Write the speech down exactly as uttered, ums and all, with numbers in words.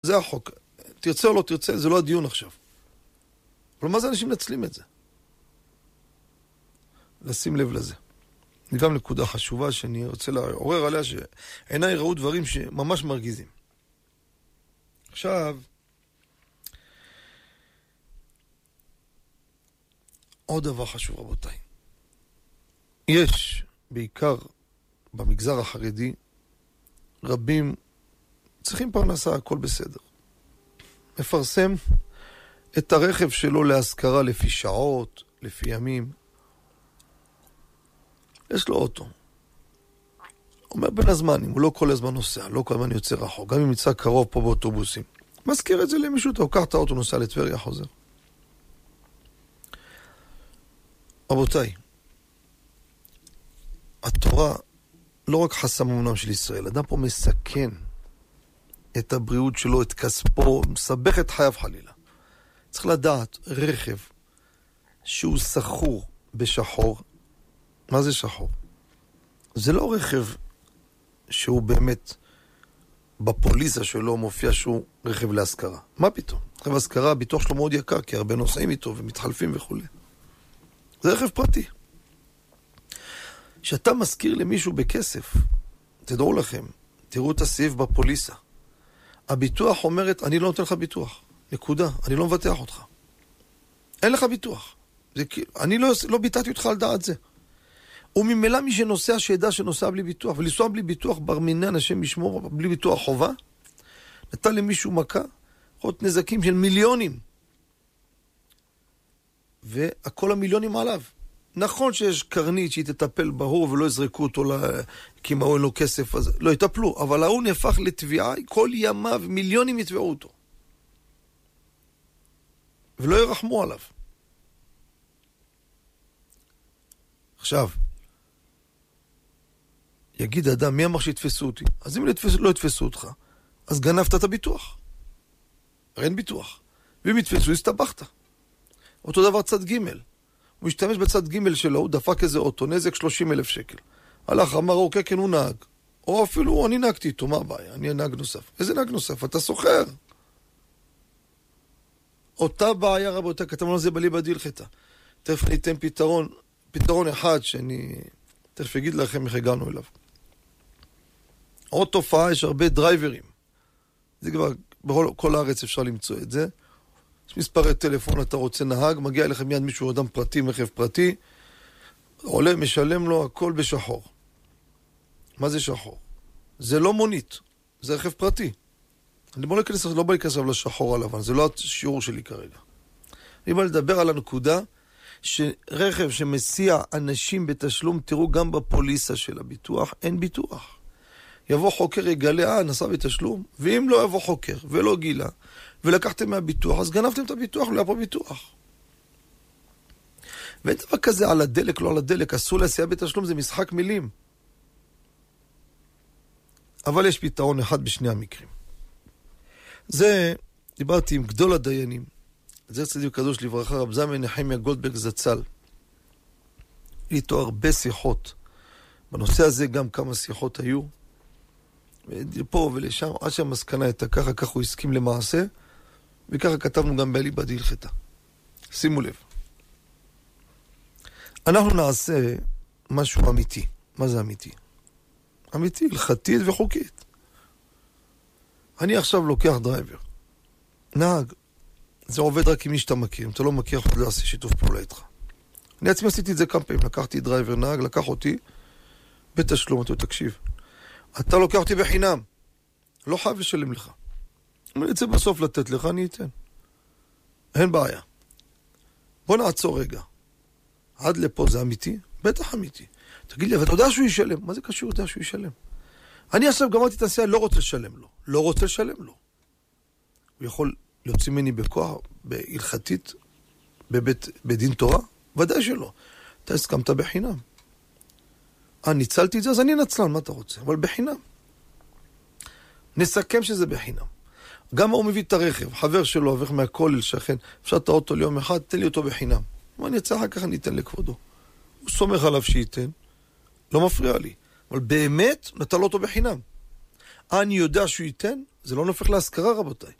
זה החוק. תרצה או לא תרצה, זה לא הדיון עכשיו. אבל מה זה אנשים נצלים את זה? לשים לב לזה. זה גם נקודה חשובה שאני רוצה לעורר עליה, שעיניי ראו דברים שממש מרגיזים. עכשיו, עוד דבר חשוב רבותיי. יש, בעיקר במגזר החרדי, רבים צריכים פרנסה, הכל בסדר. מפרסם את הרכב שלו להשכרה לפי שעות, לפי ימים. יש לו אוטו. אומר בין הזמן, אם הוא לא כל הזמן נוסע, לא כל הזמן יוצא רחוק, גם אם יצא קרוב פה באוטובוסים, מזכיר את זה למישהו, אתה לוקח את האוטו, נוסע לטבריה, חוזר. רבותיי, התורה לא רק חסם אמנם של ישראל, אדם פה מסכן את הבריאות שלו, את כספו, מסבך את חייו חלילה. צריך לדעת, רכב שהוא סחור בשחור, מה זה שחור? זה לא רכב שהוא באמת בפוליסה שלו מופיע שהוא רכב להשכרה. מה פתאום? רכב להשכרה, הביטוח שלו מאוד יקר, כי הרבה נוסעים איתו ומתחלפים וכו'. זה רכב פרטי. שאתה מזכיר למישהו בכסף, תדעו לכם, תראו את הסעיף בפוליסה. הביטוח אומרת, אני לא נותן לך ביטוח. נקודה, אני לא מבטח אותך. אין לך ביטוח. זה, אני לא, לא ביטאתי אותך על דעת זה. וממילא מי שנוסע שידע שנוסע בלי ביטוח, ולנסוע בלי ביטוח בר מינן השם ישמור, בלי ביטוח חובה, נתן למישהו מכה, עוד נזקים של מיליונים. והכל המיליונים עליו. נכון שיש קרנית שהיא תטפל בהוא ולא יזרקו אותו לה, כי מה אין לו כסף, אז לא יטפלו, אבל ההוא נהפך לתביעה, כל ימיו מיליונים יתבעו אותו. ולא ירחמו עליו. עכשיו, יגיד אדם, מי אמר שיתפסו אותי? אז אם לא יתפסו אותך, אז גנבת את הביטוח. אין ביטוח. ואם יתפסו, הסתבכת. אותו דבר צד ג' הוא משתמש בצד ג' שלו, הוא דפק איזה אוטו, נזק שלושים אלף שקל. הלך, אמר, אוקיי, כן הוא נהג. או אפילו אני נהגתי איתו, מה הבעיה? אני נהג נוסף. איזה נהג נוסף? אתה סוחר. אותה בעיה רבותיי, כתבנו על זה בלי בדיל חטא. תכף ניתן פתרון, פתרון אחד שאני תכף אגיד לכם איך הגענו אליו. עוד תופעה, יש הרבה דרייברים. זה כבר, בכל כל הארץ אפשר למצוא את זה. יש מספרי טלפון, אתה רוצה נהג, מגיע אליכם מיד מישהו, אדם פרטי, מרחב פרטי, עולה, משלם לו, הכל בשחור. מה זה שחור? זה לא מונית, זה רכב פרטי. אני בוא להיכנס, לא בא להיכנס לשחור הלבן, זה לא השיעור שלי כרגע. אני בא לדבר על הנקודה, שרכב שמסיע אנשים בתשלום, תראו גם בפוליסה של הביטוח, אין ביטוח. יבוא חוקר, יגלה, אה, נסע בתשלום, ואם לא יבוא חוקר ולא גילה, ולקחתם מהביטוח, אז גנבתם את הביטוח, לא היה פה ביטוח. ואין דבר כזה על הדלק, לא על הדלק, אסור להסיע בתשלום, זה משחק מילים. אבל יש פתרון אחד בשני המקרים. זה, דיברתי עם גדול הדיינים, זה צדיק קדוש לברכה, רב זלמן נחמיה גולדברג זצ"ל. איתו הרבה שיחות. בנושא הזה גם כמה שיחות היו. פה ולשם, עד שהמסקנה הייתה ככה, ככה הוא הסכים למעשה, וככה כתבנו גם באליבא דהלכתא. שימו לב. אנחנו נעשה משהו אמיתי. מה זה אמיתי? אמיתי, הלכתית וחוקית. אני עכשיו לוקח דרייבר. נהג. זה עובד רק עם מי שאתה מכיר. אם אתה לא מכיר, אתה לא עושה שיתוף פעולה איתך. אני עצמי עשיתי את זה כמה פעמים. לקחתי דרייבר נהג, לקח אותי בתשלום. אתה תקשיב. אתה לוקח אותי בחינם. לא חייב לשלם לך. אם אני אצא בסוף לתת לך, אני אתן. אין בעיה. בוא נעצור רגע. עד לפה זה אמיתי? בטח אמיתי. תגיד לי, אבל אתה יודע שהוא ישלם? מה זה קשור? אתה יודע שהוא ישלם? אני עכשיו גמרתי את הנסיעה, לא רוצה לשלם לו. לא רוצה לשלם לו. הוא יכול להוציא ממני בכוח, בהלכתית, בבית, בדין תורה? ודאי שלא. אתה הסכמת בחינם. אה, ניצלתי את זה, אז אני נצלן, מה אתה רוצה? אבל בחינם. נסכם שזה בחינם. גם הוא מביא את הרכב, חבר שלו, עבר מהכולל, שכן, אפשר את האוטו ליום אחד, תן לי אותו בחינם. ואני אצא אחר כך, אני אתן לכבודו. הוא סומך עליו שייתן, לא מפריע לי. אבל באמת, נטל אותו בחינם. אני יודע שהוא ייתן, זה לא נופך להשכרה, רבותיי.